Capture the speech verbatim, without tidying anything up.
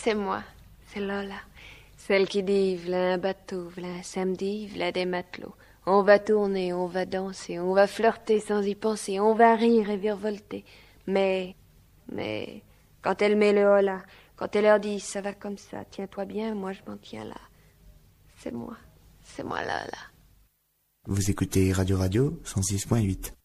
c'est moi, c'est Lola. Celle qui dit, v'là un bateau, v'là un samedi, v'là des matelots. On va tourner, on va danser, on va flirter sans y penser, on va rire et virevolter. Mais, mais, quand elle met le hola, quand elle leur dit, ça va comme ça, tiens-toi bien, moi je m'en tiens là. C'est moi, c'est moi Lola. Vous écoutez Radio Radio cent six point huit.